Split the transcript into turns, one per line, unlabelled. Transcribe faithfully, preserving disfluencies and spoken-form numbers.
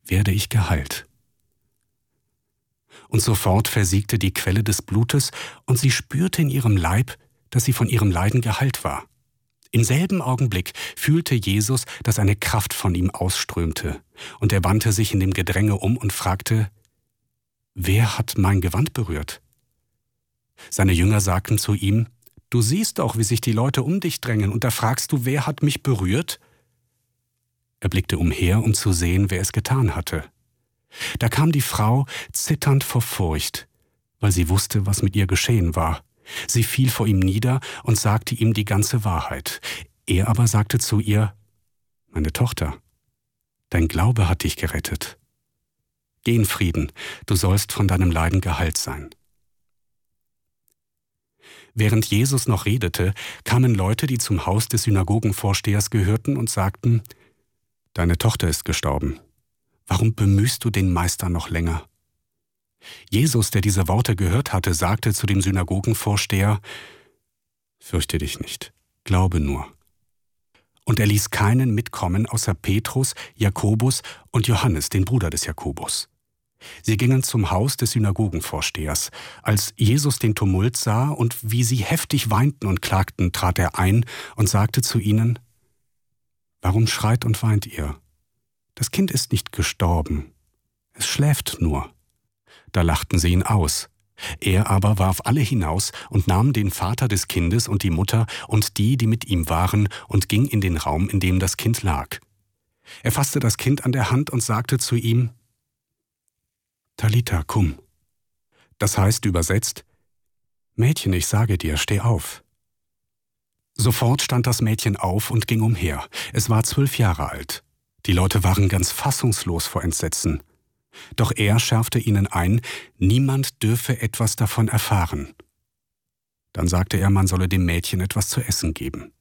werde ich geheilt. Und sofort versiegte die Quelle des Blutes, und sie spürte in ihrem Leib, dass sie von ihrem Leiden geheilt war. Im selben Augenblick fühlte Jesus, dass eine Kraft von ihm ausströmte, und er wandte sich in dem Gedränge um und fragte: »Wer hat mein Gewand berührt?« Seine Jünger sagten zu ihm: »Du siehst doch, wie sich die Leute um dich drängen, und da fragst du, wer hat mich berührt?« Er blickte umher, um zu sehen, wer es getan hatte. Da kam die Frau zitternd vor Furcht, weil sie wusste, was mit ihr geschehen war. Sie fiel vor ihm nieder und sagte ihm die ganze Wahrheit. Er aber sagte zu ihr: »Meine Tochter, dein Glaube hat dich gerettet. Geh in Frieden, du sollst von deinem Leiden geheilt sein.« Während Jesus noch redete, kamen Leute, die zum Haus des Synagogenvorstehers gehörten, und sagten: »Deine Tochter ist gestorben. Warum bemühst du den Meister noch länger?« Jesus, der diese Worte gehört hatte, sagte zu dem Synagogenvorsteher: »Fürchte dich nicht, glaube nur.« Und er ließ keinen mitkommen außer Petrus, Jakobus und Johannes, den Bruder des Jakobus. Sie gingen zum Haus des Synagogenvorstehers. Als Jesus den Tumult sah und wie sie heftig weinten und klagten, trat er ein und sagte zu ihnen: »Warum schreit und weint ihr? Das Kind ist nicht gestorben, es schläft nur.« Da lachten sie ihn aus. Er aber warf alle hinaus und nahm den Vater des Kindes und die Mutter und die, die mit ihm waren, und ging in den Raum, in dem das Kind lag. Er fasste das Kind an der Hand und sagte zu ihm: »Talita, kum.« Das heißt übersetzt: »Mädchen, ich sage dir, steh auf.« Sofort stand das Mädchen auf und ging umher. Es war zwölf Jahre alt. Die Leute waren ganz fassungslos vor Entsetzen. Doch er schärfte ihnen ein, niemand dürfe etwas davon erfahren. Dann sagte er, man solle dem Mädchen etwas zu essen geben.